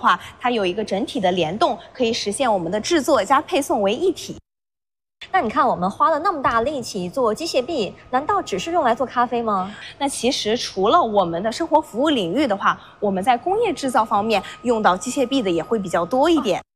话，它有一个整体的联动，可以实现我们的制作加配送为一体。 那你看，我们花了那么大力气做机械臂，难道只是用来做咖啡吗？ 那其实除了我们的生活服务领域的话，我们在工业制造方面用到机械臂的也会比较多一点。